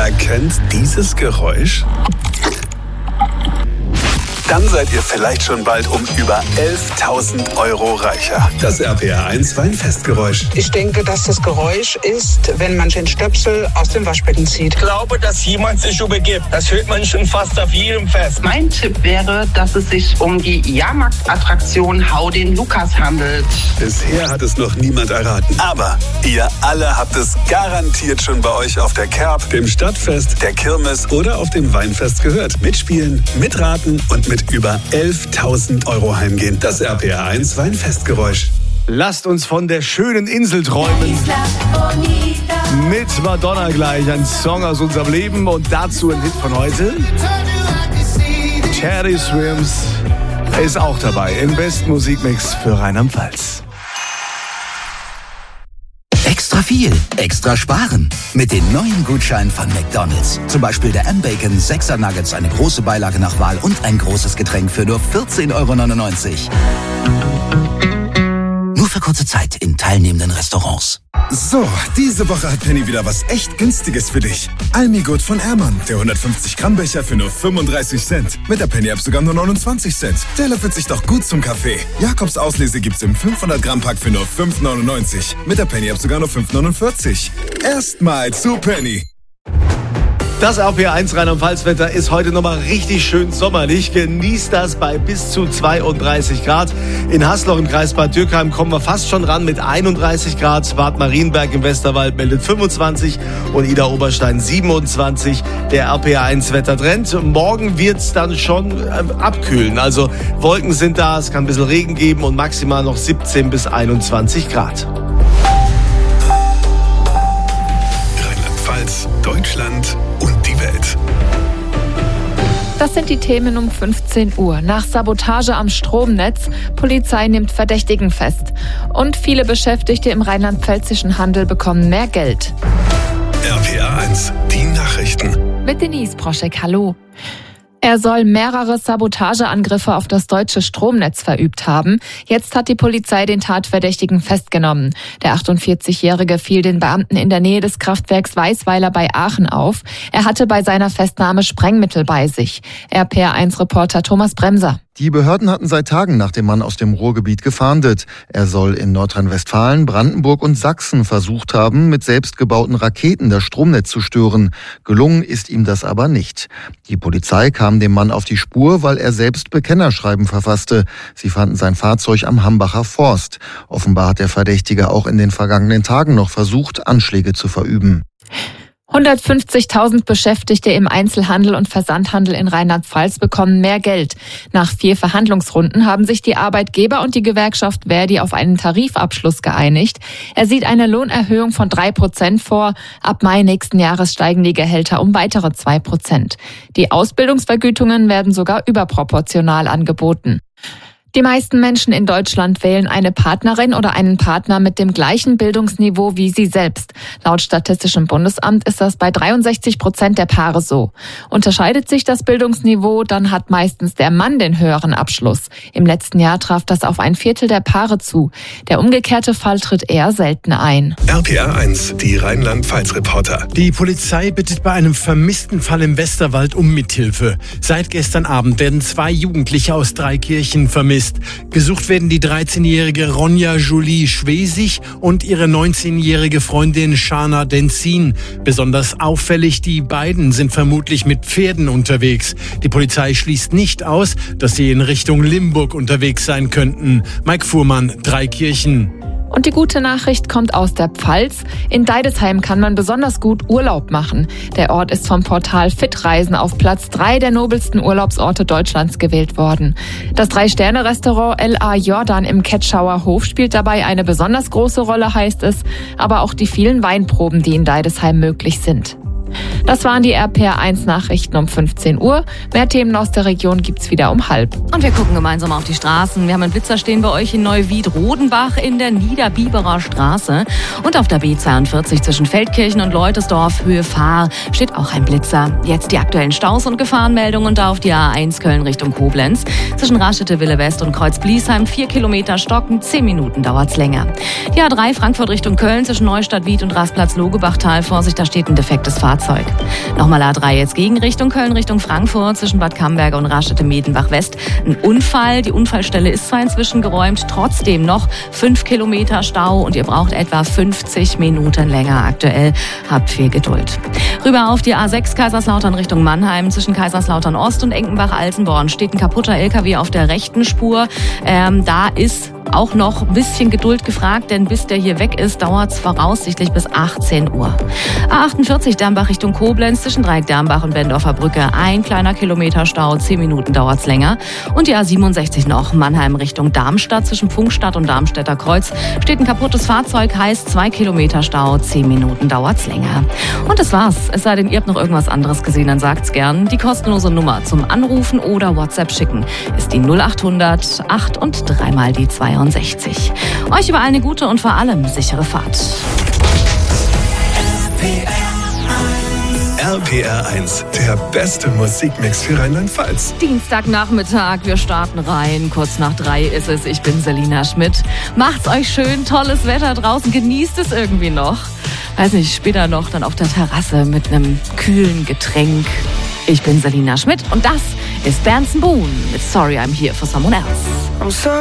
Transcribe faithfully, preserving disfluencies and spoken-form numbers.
erkennt dieses Geräusch? Dann seid ihr vielleicht schon bald um über elftausend Euro reicher. Das R P R eins Weinfestgeräusch. Ich denke, dass das Geräusch ist, wenn man den Stöpsel aus dem Waschbecken zieht. Ich glaube, dass jemand sich übergibt. Das hört man schon fast auf jedem Fest. Mein Tipp wäre, dass es sich um die Jahrmarktattraktion Hau den Lukas handelt. Bisher hat es noch niemand erraten. Aber ihr alle habt es garantiert schon bei euch auf der Kerb, dem Stadtfest, der Kirmes oder auf dem Weinfest gehört. Mitspielen, mitraten und mit über elftausend Euro heimgehen. Das R P R eins Weinfestgeräusch. Lasst uns von der schönen Insel träumen. Mit Madonna gleich, ein Song aus unserem Leben und dazu ein Hit von heute. Teddy Swims ist auch dabei im besten Musikmix für Rheinland-Pfalz. Extra viel, extra sparen. Mit den neuen Gutscheinen von McDonald's. Zum Beispiel der M-Bacon sechser Nuggets, eine große Beilage nach Wahl und ein großes Getränk für nur vierzehn Euro neunundneunzig. Nur für kurze Zeit in teilnehmenden Restaurants. So, diese Woche hat Penny wieder was echt Günstiges für dich. Almigut von Ehrmann, der hundertfünfzig Gramm Becher für nur fünfunddreißig Cent. Mit der Penny-App sogar nur neunundzwanzig Cent. Der löffelt sich doch gut zum Kaffee. Jakobs Auslese gibt's im fünfhundert Gramm Pack für nur fünf neunundneunzig. Mit der Penny-App sogar nur fünf neunundvierzig. Erstmal zu Penny. Das R P R eins Rheinland-Pfalz-Wetter ist heute nochmal richtig schön sommerlich. Genießt das bei bis zu zweiunddreißig Grad. In Hasloch im Kreis Bad Dürkheim kommen wir fast schon ran mit einunddreißig Grad. Bad Marienberg im Westerwald meldet fünfundzwanzig und Idar-Oberstein siebenundzwanzig. Der R P R eins Wettertrend. Morgen wird's dann schon äh, abkühlen. Also Wolken sind da, es kann ein bisschen Regen geben und maximal noch siebzehn bis einundzwanzig Grad. Rheinland-Pfalz, Deutschland und die Welt. Das sind die Themen um fünfzehn Uhr. Nach Sabotage am Stromnetz, Polizei nimmt Verdächtigen fest. Und viele Beschäftigte im rheinland-pfälzischen Handel bekommen mehr Geld. R P R eins, die Nachrichten. Mit Denise Proschek, hallo. Er soll mehrere Sabotageangriffe auf das deutsche Stromnetz verübt haben. Jetzt hat die Polizei den Tatverdächtigen festgenommen. Der achtundvierzigjährige fiel den Beamten in der Nähe des Kraftwerks Weißweiler bei Aachen auf. Er hatte bei seiner Festnahme Sprengmittel bei sich. R P R eins Reporter Thomas Bremser. Die Behörden hatten seit Tagen nach dem Mann aus dem Ruhrgebiet gefahndet. Er soll in Nordrhein-Westfalen, Brandenburg und Sachsen versucht haben, mit selbstgebauten Raketen das Stromnetz zu stören. Gelungen ist ihm das aber nicht. Die Polizei kam dem Mann auf die Spur, weil er selbst Bekennerschreiben verfasste. Sie fanden sein Fahrzeug am Hambacher Forst. Offenbar hat der Verdächtige auch in den vergangenen Tagen noch versucht, Anschläge zu verüben. hundertfünfzigtausend Beschäftigte im Einzelhandel und Versandhandel in Rheinland-Pfalz bekommen mehr Geld. Nach vier Verhandlungsrunden haben sich die Arbeitgeber und die Gewerkschaft Verdi auf einen Tarifabschluss geeinigt. Er sieht eine Lohnerhöhung von drei Prozent vor. Ab Mai nächsten Jahres steigen die Gehälter um weitere zwei Prozent. Die Ausbildungsvergütungen werden sogar überproportional angeboten. Die meisten Menschen in Deutschland wählen eine Partnerin oder einen Partner mit dem gleichen Bildungsniveau wie sie selbst. Laut Statistischem Bundesamt ist das bei dreiundsechzig Prozent der Paare so. Unterscheidet sich das Bildungsniveau, dann hat meistens der Mann den höheren Abschluss. Im letzten Jahr traf das auf ein Viertel der Paare zu. Der umgekehrte Fall tritt eher selten ein. R P R eins, die Rheinland-Pfalz-Reporter. Die Polizei bittet bei einem vermissten Fall im Westerwald um Mithilfe. Seit gestern Abend werden zwei Jugendliche aus Dreikirchen vermisst. Gesucht werden die dreizehnjährige Ronja Julie Schwesig und ihre neunzehnjährige Freundin Shana Denzin. Besonders auffällig, die beiden sind vermutlich mit Pferden unterwegs. Die Polizei schließt nicht aus, dass sie in Richtung Limburg unterwegs sein könnten. Mike Fuhrmann, Dreikirchen. Und die gute Nachricht kommt aus der Pfalz. In Deidesheim kann man besonders gut Urlaub machen. Der Ort ist vom Portal Fitreisen auf Platz drei der nobelsten Urlaubsorte Deutschlands gewählt worden. Das Drei-Sterne-Restaurant L A Jordan im Ketschauer Hof spielt dabei eine besonders große Rolle, heißt es. Aber auch die vielen Weinproben, die in Deidesheim möglich sind. Das waren die R P R eins Nachrichten um fünfzehn Uhr. Mehr Themen aus der Region gibt's wieder um halb. Und wir gucken gemeinsam auf die Straßen. Wir haben einen Blitzer stehen bei euch in Neuwied-Rodenbach in der Niederbiberer Straße. Und auf der B zweiundvierzig zwischen Feldkirchen und Leutesdorf, Höhe Fahr, steht auch ein Blitzer. Jetzt die aktuellen Staus und Gefahrenmeldungen und da auf die A eins Köln Richtung Koblenz. Zwischen Raschete Wille West und Kreuz Bliesheim vier Kilometer Stocken, zehn Minuten dauert's länger. Die A drei Frankfurt Richtung Köln zwischen Neustadt Wied und Rastplatz Logebachtal. Vorsicht, da steht ein defektes Fahrzeug. Nochmal A drei jetzt Gegenrichtung Köln Richtung Frankfurt zwischen Bad Camberg und Raststätte-Medenbach West. Ein Unfall. Die Unfallstelle ist zwar inzwischen geräumt, trotzdem noch fünf Kilometer Stau und ihr braucht etwa fünfzig Minuten länger aktuell. Habt viel Geduld. Rüber auf die A sechs Kaiserslautern Richtung Mannheim. Zwischen Kaiserslautern Ost und Enkenbach-Altenborn steht ein kaputter L K W auf der rechten Spur. Ähm, da ist auch noch ein bisschen Geduld gefragt, denn bis der hier weg ist, dauert es voraussichtlich bis achtzehn Uhr. A achtundvierzig Dambach Richtung Koblenz zwischen Dreieck Dambach und Bendorfer Brücke. Ein kleiner Kilometer Stau, zehn Minuten dauert es länger. Und die A siebenundsechzig noch Mannheim Richtung Darmstadt zwischen Pfungstadt und Darmstädter Kreuz. Steht ein kaputtes Fahrzeug, heißt zwei Kilometer Stau, zehn Minuten dauert es länger. Und das war's. Es sei denn, ihr habt noch irgendwas anderes gesehen, dann sagt's gern. Die kostenlose Nummer zum Anrufen oder WhatsApp schicken ist die null achthundert acht und dreimal die zweiundsechzig. Euch überall eine gute und vor allem sichere Fahrt. R P R eins, der beste Musikmix für Rheinland-Pfalz. Dienstagnachmittag, wir starten rein. Kurz nach drei ist es. Ich bin Selina Schmidt. Macht's euch schön, tolles Wetter draußen, genießt es irgendwie noch. Weiß nicht, später noch dann auf der Terrasse mit einem kühlen Getränk. Ich bin Selina Schmidt und das ist Benson Boone mit Sorry I'm Here for Someone Else.